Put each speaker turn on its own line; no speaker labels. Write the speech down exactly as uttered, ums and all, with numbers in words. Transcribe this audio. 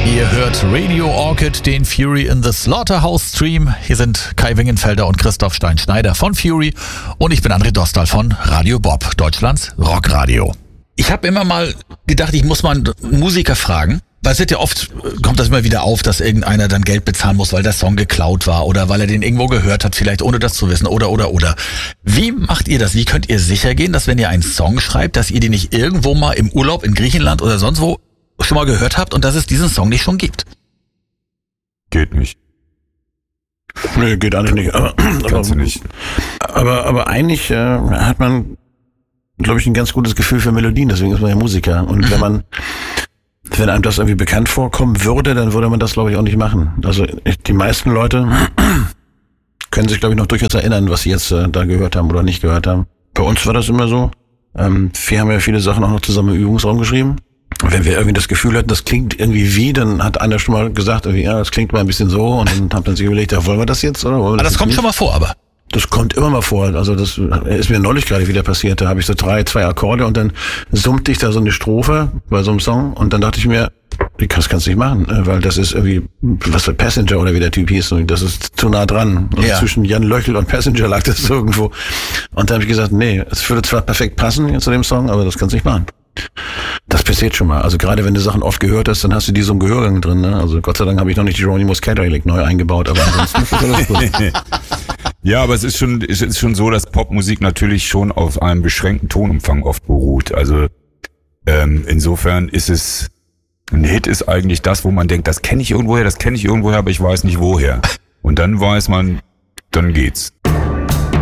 Ihr hört Radio Orchid, den Fury in the Slaughterhouse Stream. Hier sind Kai Wingenfelder und Christoph Stein-Schneider von Fury und ich bin André Dostal von Radio Bob, Deutschlands Rockradio. Ich habe immer mal gedacht, ich muss mal einen Musiker fragen, weil es wird ja oft, kommt das immer wieder auf, dass irgendeiner dann Geld bezahlen muss, weil der Song geklaut war oder weil er den irgendwo gehört hat, vielleicht ohne das zu wissen oder, oder, oder. Wie macht ihr das? Wie könnt ihr sicher gehen, dass wenn ihr einen Song schreibt, dass ihr den nicht irgendwo mal im Urlaub in Griechenland oder sonst wo schon mal gehört habt und dass es diesen Song nicht schon gibt?
Geht nicht.
Nee, geht eigentlich nicht. Aber,
Kannst du nicht.
Aber, aber eigentlich äh, hat man, glaube ich, ein ganz gutes Gefühl für Melodien, deswegen ist man ja Musiker. Und wenn man, wenn einem das irgendwie bekannt vorkommen würde, dann würde man das, glaube ich, auch nicht machen. Also die meisten Leute können sich, glaube ich, noch durchaus erinnern, was sie jetzt äh, da gehört haben oder nicht gehört haben. Bei uns war das immer so. Ähm, wir haben ja viele Sachen auch noch zusammen im Übungsraum geschrieben. Und wenn wir irgendwie das Gefühl hatten, das klingt irgendwie wie, dann hat einer schon mal gesagt, irgendwie, ja, das klingt mal ein bisschen so, und dann haben dann sich überlegt, ja, wollen wir das jetzt, oder? Wollen wir
Aber
das
das kommt
nicht?
schon mal vor, aber.
Das kommt immer mal vor. Also das ist mir neulich gerade wieder passiert. Da habe ich so drei, zwei Akkorde und dann summte ich da so eine Strophe bei so einem Song und dann dachte ich mir, das kannst du nicht machen, weil das ist irgendwie, was für Passenger oder wie der Typ hieß, das ist zu nah dran. Und
ja.
Zwischen Jan Löchel und Passenger lag das irgendwo. Und da habe ich gesagt, nee, es würde zwar perfekt passen zu dem Song, aber das kannst du nicht machen. Das passiert schon mal. Also gerade wenn du Sachen oft gehört hast, dann hast du die so im Gehörgang drin. Ne? Also Gott sei Dank habe ich noch nicht Geronimo's Cadillac neu eingebaut, aber ansonsten ist alles gut.
Ja, aber es ist schon, es ist schon so, dass Popmusik natürlich schon auf einem beschränkten Tonumfang oft beruht. Also ähm, insofern ist es, ein Hit ist eigentlich das, wo man denkt, das kenne ich irgendwoher, das kenne ich irgendwoher, aber ich weiß nicht woher. Und dann weiß man, dann geht's.